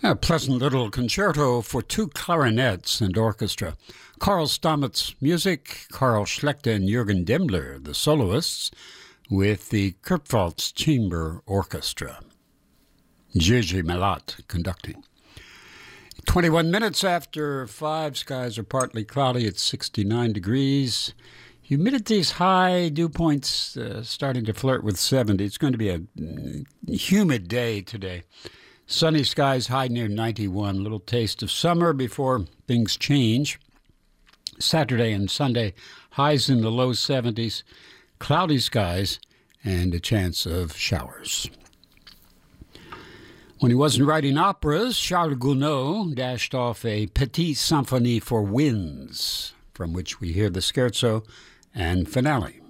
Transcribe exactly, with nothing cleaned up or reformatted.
A pleasant little concerto for two clarinets and orchestra. Karl Stamets music, Karl Schlechter and Jürgen Demmler, the soloists, with the Kurpfalz Chamber Orchestra. Jerzy Malot conducting. twenty-one minutes after five, skies are partly cloudy at sixty-nine degrees. Humidity's high, dew points uh, starting to flirt with seventy. It's going to be a humid day today. Sunny skies, high near ninety-one. Little taste of summer before things change. Saturday and Sunday, highs in the low seventies. Cloudy skies and a chance of showers. When he wasn't writing operas, Charles Gounod dashed off a Petite Symphonie for winds, from which we hear the scherzo and finale.